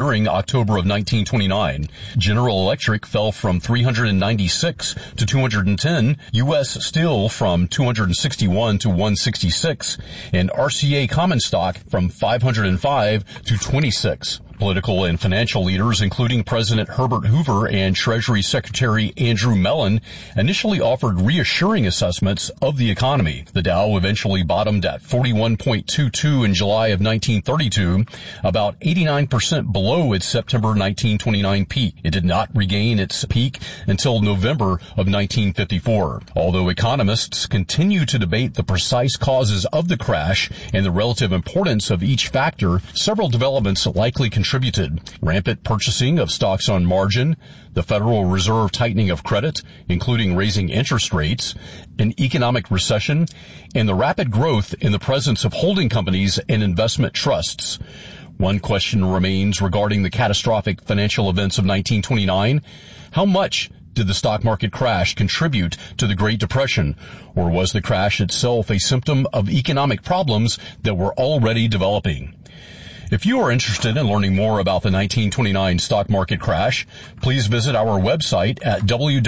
during October of 1929. General Electric fell from 396 to 210, U.S. Steel from 261 to 166, and RCA common stock from 505 to 26. Political and financial leaders, including President Herbert Hoover and Treasury Secretary Andrew Mellon, initially offered reassuring assessments of the economy. The Dow eventually bottomed at 41.22 in July of 1932, about 89% below its September 1929 peak. It did not regain its peak until November of 1954. Although economists continue to debate the precise causes of the crash and the relative importance of each factor, several developments likely contributed. Rampant purchasing of stocks on margin, the Federal Reserve tightening of credit, including raising interest rates, an economic recession, and the rapid growth in the presence of holding companies and investment trusts. One question remains regarding the catastrophic financial events of 1929. How much did the stock market crash contribute to the Great Depression, or was the crash itself a symptom of economic problems that were already developing? If you are interested in learning more about the 1929 stock market crash, please visit our website at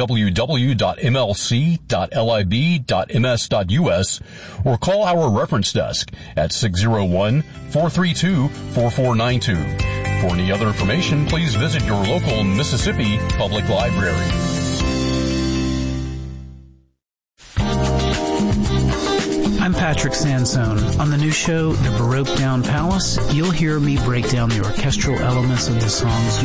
www.mlc.lib.ms.us or call our reference desk at 601-432-4492. For any other information, please visit your local Mississippi Public Library. I'm Patrick Sansone. On the new show, The Baroque Down Palace, you'll hear me break down the orchestral elements of the songs